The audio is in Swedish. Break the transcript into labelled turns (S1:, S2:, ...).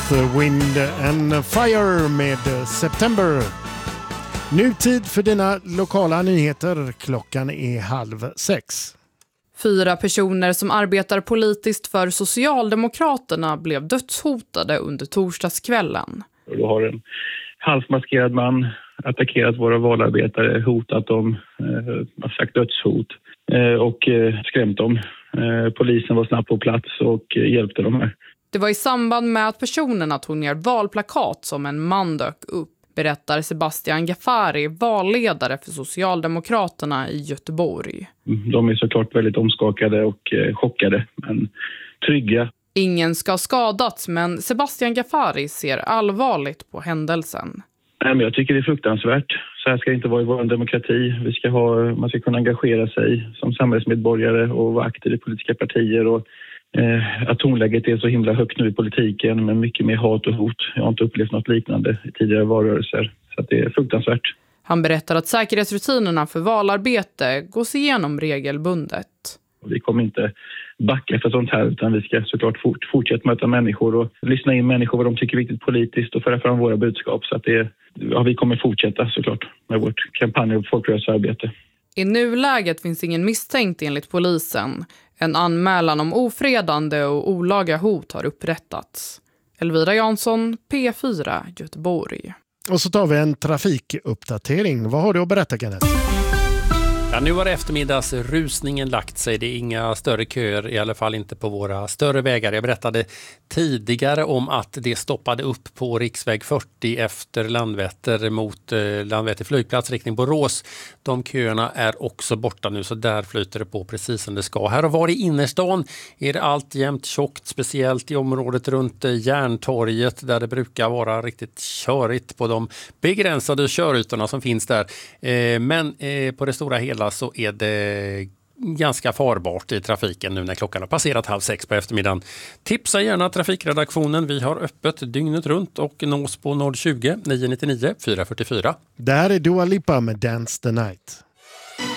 S1: Earth, Wind and Fire med September. Nu tid för dina lokala nyheter. Klockan är 5:30.
S2: 4 personer som arbetar politiskt för Socialdemokraterna blev dödshotade under torsdagskvällen.
S3: Då har en halvmaskerad man attackerat våra valarbetare, hotat dem, sagt dödshot och skrämt dem. Polisen var snabbt på plats och hjälpte dem här.
S2: Det var i samband med att personerna tog ner valplakat som en man dök upp, berättar Sebastian Ghaffari, valledare för Socialdemokraterna i Göteborg.
S3: De är såklart väldigt omskakade och chockade, men trygga.
S2: Ingen ska ha skadats, men Sebastian Ghaffari ser allvarligt på händelsen.
S3: Jag tycker det är fruktansvärt. Så här ska det inte vara i vår demokrati. Man ska kunna engagera sig som samhällsmedborgare och vara aktiv i politiska partier. Och, att tonläget är så himla högt nu i politiken med mycket mer hat och hot. Jag har inte upplevt något liknande i tidigare valrörelser. Så att det är fruktansvärt.
S2: Han berättar att säkerhetsrutinerna för valarbete gås igenom regelbundet.
S3: Vi kommer inte backa för sånt här, utan vi ska såklart fortsätta möta människor och lyssna in människor vad de tycker är viktigt politiskt och föra fram våra budskap. Så att vi kommer fortsätta såklart med vårt kampanj- och folkrörelsearbete.
S2: I nuläget finns ingen misstänkt enligt polisen. En anmälan om ofredande och olaga hot har upprättats. Elvira Jansson, P4, Göteborg.
S1: Och så tar vi en trafikuppdatering. Vad har du att berätta, Kenneth?
S4: Ja, nu har eftermiddagsrusningen lagt sig. Det är inga större köer, i alla fall inte på våra större vägar. Jag berättade tidigare om att det stoppade upp på riksväg 40 efter Landvetter mot Landvetter flygplats, riktning Borås. De köerna är också borta nu, så där flyter det på precis som det ska. Här och var i innerstan är det alltjämt tjockt, speciellt i området runt Järntorget där det brukar vara riktigt körigt på de begränsade körytorna som finns där. Men på det stora hela så är det ganska farbart i trafiken nu när klockan har passerat 5:30 på eftermiddagen. Tipsa gärna trafikredaktionen. Vi har öppet dygnet runt och nås på 020 999 444.
S1: Där är Dua Lipa med Dance the Night.